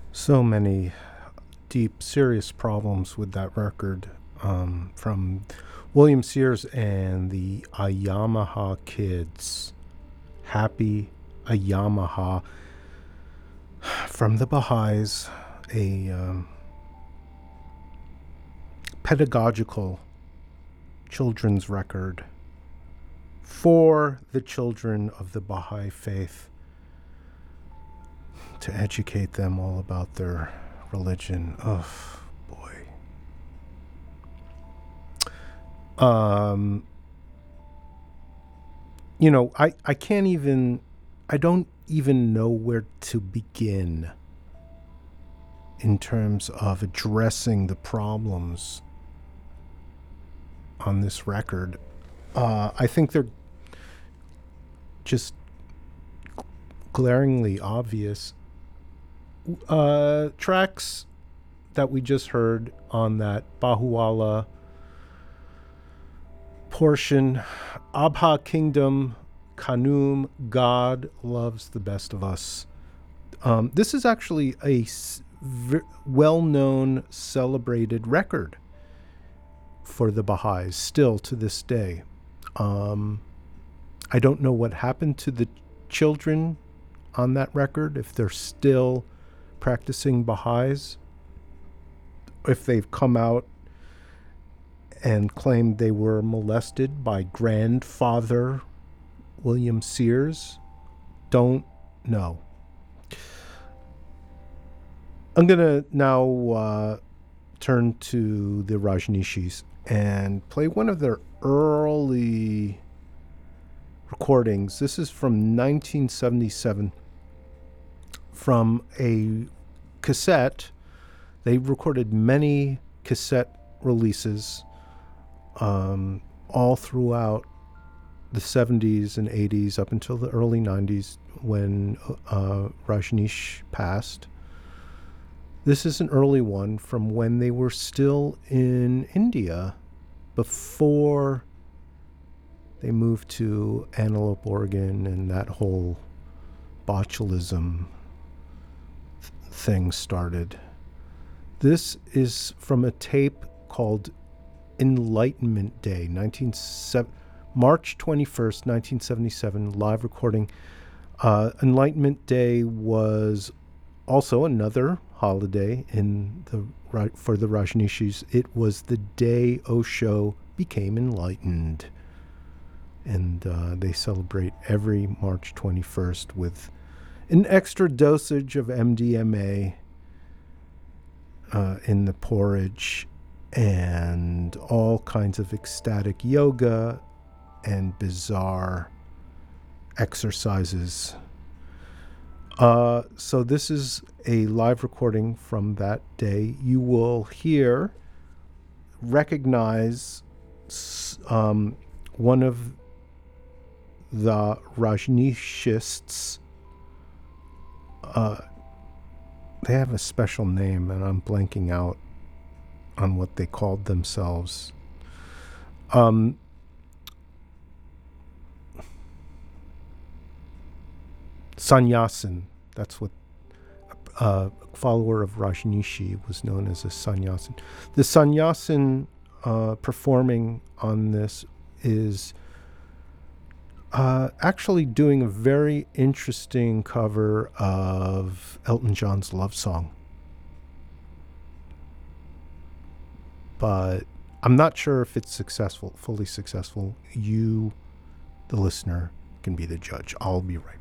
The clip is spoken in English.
So many deep, serious problems with that record, from William Sears and the Ayamaha Kids. Happy Ayamaha from the Baha'is, a pedagogical children's record for the children of the Baha'i faith to educate them all about their religion. Oh, boy. Um, I can't even, I don't even know where to begin in terms of addressing the problems on this record. I think they're just glaringly obvious. Tracks that we just heard on that Bahu'Allah portion, Abha Kingdom, Khanum, God Loves the Best of Us. This is actually a well-known, celebrated record for the Baha'is, still to this day. I don't know what happened to the children on that record, if they're still practicing Baha'is, if they've come out and claimed they were molested by grandfather William Sears. Don't know. I'm going to now turn to the Rajneeshis and play one of their early recordings. This is from 1977 from a cassette. They recorded many cassette releases all throughout the 70s and 80s up until the early 90s when Rajneesh passed. This is an early one from when they were still in India before they moved to Antelope, Oregon, and that whole botulism thing started. This is from a tape called Enlightenment Day, March 21st, 1977, live recording. Enlightenment Day was also another holiday for the Rajneeshis. It was the day Osho became enlightened. And they celebrate every March 21st with an extra dosage of MDMA in the porridge and all kinds of ecstatic yoga and bizarre exercises. So this is a live recording from that day. You will recognize one of the Rajneeshists. They have a special name, and I'm blanking out on what they called themselves. Sannyasin. That's what a follower of Rajneeshi was known as a sannyasin. The sannyasin performing on this is actually doing a very interesting cover of Elton John's Love Song. But I'm not sure if it's fully successful. You, the listener, can be the judge. I'll be right back.